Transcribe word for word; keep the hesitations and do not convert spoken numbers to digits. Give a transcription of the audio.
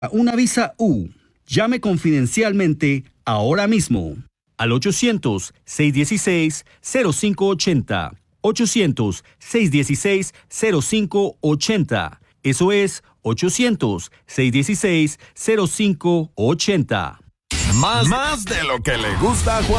Una visa U. Llame confidencialmente ahora mismo al ochocientos, seiscientos dieciséis, cero cinco ochenta. ochocientos, seiscientos dieciséis, cero cinco ochenta. Eso es ochocientos, seiscientos dieciséis, cero cinco ochenta. Más, más de lo que le gusta a Juan.